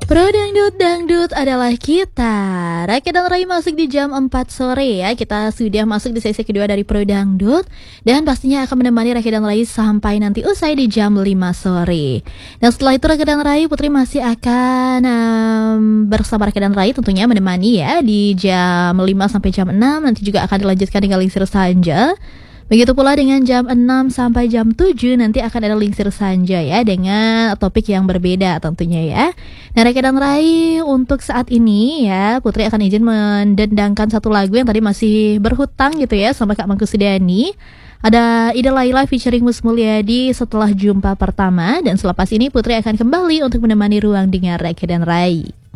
Pro Dangdut, Dangdut adalah kita. Rakyat dan Rai masuk di jam 4 sore ya. Kita sudah masuk di sesi kedua dari Pro Dangdut. Dan pastinya akan menemani Rakyat dan Rai sampai nanti usai di jam 5 sore. Dan setelah itu Rakyat dan Rai, Putri masih akan bersama Rakyat dan Rai tentunya menemani ya di jam 5 sampai jam 6. Nanti juga akan dilanjutkan dengan Lingsir Sanja. Begitu pula dengan jam 6 sampai jam 7 nanti akan ada Lingsir Sanja ya, dengan topik yang berbeda tentunya ya. Nah Rakyat dan Rai, untuk saat ini ya Putri akan izin mendendangkan satu lagu yang tadi masih berhutang gitu ya sama Kak Mangku Sudani. Ada Ida Laila featuring Mus Mulyadi, Setelah Jumpa Pertama. Dan selepas ini Putri akan kembali untuk menemani ruang dengar Rakyat dan Rai.